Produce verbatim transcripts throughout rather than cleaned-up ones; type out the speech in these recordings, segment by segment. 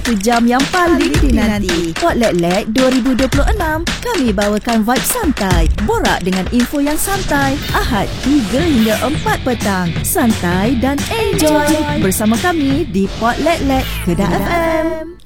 Satu jam yang paling dinanti. Potluck dua ribu dua puluh enam. Kami bawakan vibe santai. Borak dengan info yang santai. Ahad tiga hingga empat petang. Santai dan enjoy bersama kami di Potluck Kedah F M.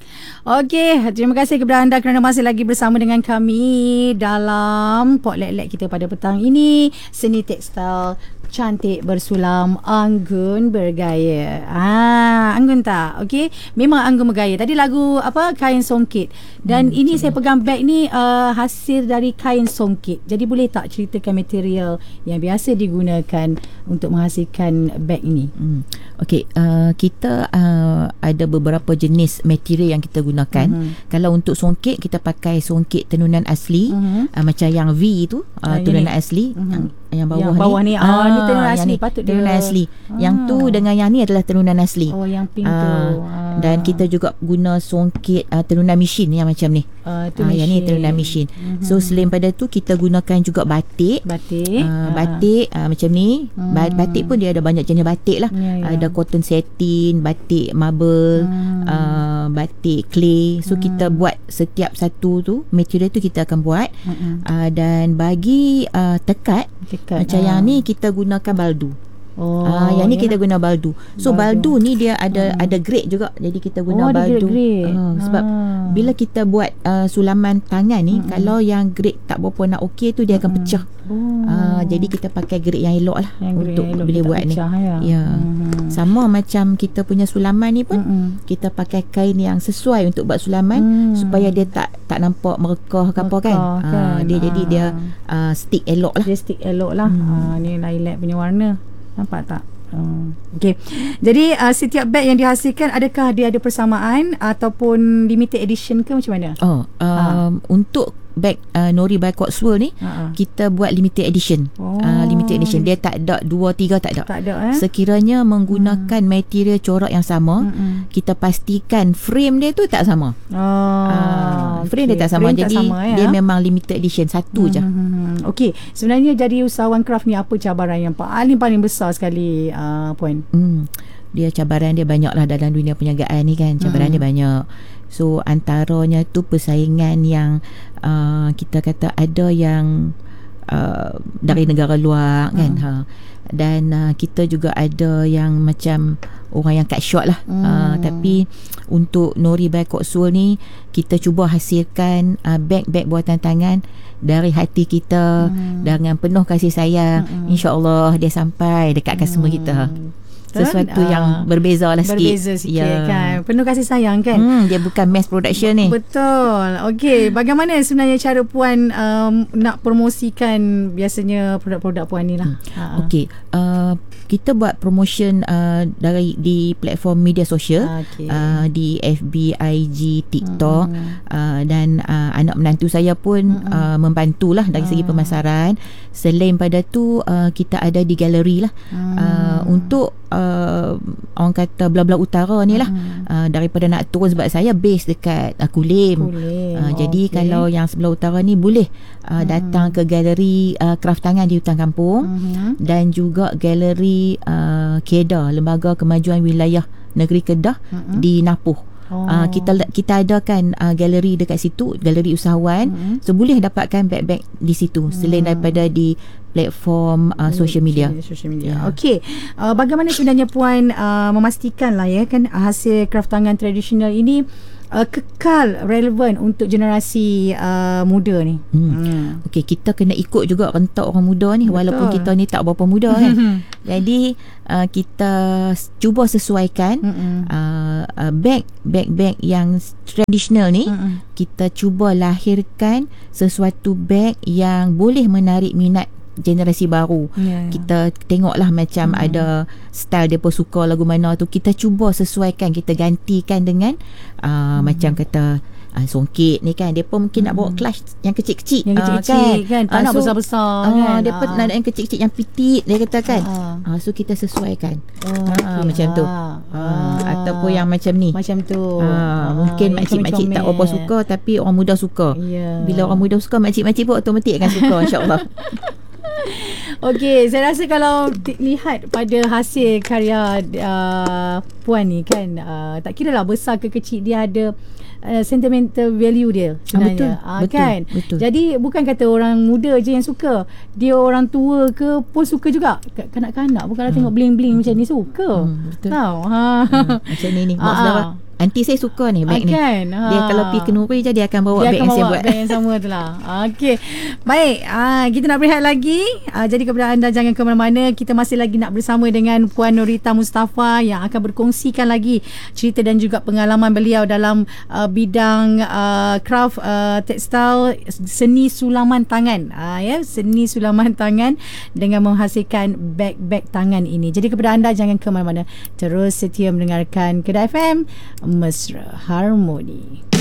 Okey, terima kasih kepada anda kerana masih lagi bersama dengan kami dalam Potluck kita pada petang ini. Seni tekstil cantik bersulam, anggun bergaya. Ah, anggun tak? Okey, memang anggun bergaya. Tadi lagu apa? Kain songkit. Dan hmm, ini saya pegang beg ni uh, hasil dari kain songkit. Jadi boleh tak ceritakan material yang biasa digunakan untuk menghasilkan beg ini? Hmm. Okey, uh, kita uh, ada beberapa jenis material yang kita gunakan. Hmm. Kalau untuk songkit, kita pakai songkit tenunan asli. Hmm. Uh, macam yang V tu, uh, tenunan ini asli. Hmm. Yang, yang bawah, yang bawah ni, ni. Ah, ni tenunan asli. Ni, patut tenunan dia. asli. Ah. Yang tu dengan yang ni adalah tenunan asli. Oh, yang pink uh, tu. Ah. Dan kita juga guna songkit uh, tenunan mesin yang macam ni. Uh, uh, yang ni tenunan mesin. Mm-hmm. So selain pada tu, kita gunakan juga batik. Batik. Uh, batik uh, macam ni. Hmm. Batik pun dia ada banyak jenis batik lah. Ya, ya. Ada cotton satin, batik marble, hmm. uh, batik clay. So hmm. kita buat setiap satu tu, material tu kita akan buat. Hmm. Uh, dan bagi uh, tekat, tekat macam ha. yang ni kita gunakan baldu. Oh, ah, yang ni ya. kita guna baldu. So baldu, baldu ni dia ada hmm. ada grade juga. Jadi kita guna oh, baldu. Grade. Ah, sebab ah. bila kita buat uh, sulaman tangan ni, hmm. kalau yang grade tak berapa nak okey tu, dia akan hmm. pecah. Oh. Ah, jadi kita pakai grade yang elok lah yang untuk boleh buat ni. Ya. ya. Hmm. Sama macam kita punya sulaman ni pun, hmm. kita pakai kain yang sesuai untuk buat sulaman, hmm. supaya dia tak tak nampak merekah ke apa kan. kan. Ah, dia ah. jadi dia uh, stick elok lah. Dia stick elok lah. Hmm. Ah, ni lilac punya warna. Nampak tak? Hmm. Okey. Jadi uh, setiap beg yang dihasilkan, adakah dia ada persamaan ataupun limited edition ke macam mana? Oh, um, ha. untuk beg uh, Nori by Cotswold ni, ha. kita buat limited edition. Oh. Uh, limited edition. Dia tak ada dua tiga tak ada. Tak ada eh? Sekiranya menggunakan hmm. material corak yang sama, hmm. kita pastikan frame dia tu tak sama. Oh. Uh, frame okay. dia tak sama. Frame jadi tak sama, ya? Dia memang limited edition satu hmm. je. Okey. Sebenarnya jadi usahawan craft ni, apa cabaran yang paling paling besar sekali, uh, Puan? Hmm. Dia cabaran dia banyak lah dalam dunia perniagaan ni kan. Cabaran hmm. dia banyak. So antaranya tu persaingan yang uh, kita kata ada yang uh, dari negara luar kan. Hmm. Ha. Dan uh, kita juga ada yang macam orang yang cut short lah. Hmm. Uh, tapi untuk Nori by Cotswold ni, kita cuba hasilkan uh, beg-beg buatan tangan dari hati kita, hmm. dengan penuh kasih sayang. Hmm. InsyaAllah dia sampai dekat customer hmm. kita. Sesuatu uh, yang berbeza lah sikit. Berbeza sikit ya. kan. Penuh kasih sayang kan. Hmm, dia bukan mass production ni. Betul. Okey, bagaimana sebenarnya cara Puan um, nak promosikan biasanya produk-produk Puan ni lah? Hmm. Uh-huh. Okey, uh, kita buat promotion uh, dari di platform media sosial, okay. uh, di F B, I G, TikTok, hmm. uh, dan uh, anak menantu saya pun hmm. uh, membantulah dari segi pemasaran. Selain pada tu, uh, kita ada di galeri lah. Hmm. Uh, untuk uh, orang kata belah-belah utara ni lah. Hmm. Uh, daripada nak turun, sebab saya base dekat uh, Kulim. Kulim. Uh, jadi okay. kalau yang sebelah utara ni boleh uh, hmm. datang ke galeri uh, kraft tangan di Hutan Kampung, hmm. dan juga galeri uh, KEDA, Lembaga Kemajuan Wilayah Negeri Kedah, hmm. di Napuh. Oh. Uh, kita kita adakan uh, galeri dekat situ, galeri usahawan. Mm-hmm. So boleh dapatkan beg-beg di situ, selain mm. daripada di platform uh, social media. Social media. Yeah. Okey. Uh, bagaimana sebenarnya Puan uh, memastikan lah ya kan hasil kraft tangan tradisional ini uh, kekal relevan untuk generasi uh, muda ni. Hmm. Hmm. Okey, kita kena ikut juga rentak orang muda ni. Betul. Walaupun kita ni tak berapa muda kan. Jadi uh, kita cuba sesuaikan uh, uh, beg beg-beg yang tradisional ni. Mm-mm. Kita cuba lahirkan sesuatu beg yang boleh menarik minat generasi baru. Yeah, yeah. Kita tengoklah macam mm. ada style depa suka lagu mana tu, kita cuba sesuaikan, kita gantikan dengan uh, mm. macam kata uh, songkit ni kan, depa mungkin mm. nak bawa clutch yang kecil-kecil, yang kecil-kecil uh, kan, tak uh, nak so, besar-besar uh, kan. Depa uh. nak yang kecil-kecil, yang pitit dia kata kan. Uh. Uh, so kita sesuaikan. Oh, uh, okay. macam tu. Uh. Uh, ataupun yang macam ni. Macam tu. Uh, uh, mungkin makcik-makcik tak apa suka, tapi orang muda suka. Yeah. Bila orang muda suka, makcik-makcik pun automatik akan suka, insya-Allah. Okey, saya rasa kalau t- lihat pada hasil karya uh, Puan ni kan, uh, tak kira lah besar ke kecil, dia ada uh, sentimental value dia sebenarnya. Ah, betul, uh, betul, kan? betul. Jadi bukan kata orang muda je yang suka, dia orang tua ke pun suka juga. Kanak-kanak bukanlah hmm. tengok bling-bling macam ni suka. Hmm, betul. Tahu. Ha. Hmm, macam ni ni. Mak Ah, saudara. ah. Aunty saya suka ni beg Ah, ni. kan? Dia Ha. kalau pergi ke Nuri je dia akan bawa Dia beg akan yang saya bawa buat. beg yang sama tu lah. Okey. Baik, ah, kita nak berehat lagi. Ah, jadi kepada anda jangan ke mana-mana. Kita masih lagi nak bersama dengan Puan Nurita Mustafa yang akan berkongsikan lagi cerita dan juga pengalaman beliau dalam uh, bidang uh, craft uh, tekstil, seni sulaman tangan. Ah, ya, seni sulaman tangan dengan menghasilkan beg-beg tangan ini. Jadi kepada anda jangan ke mana-mana. Terus setia mendengarkan Kedah F M Mesra Harmoni.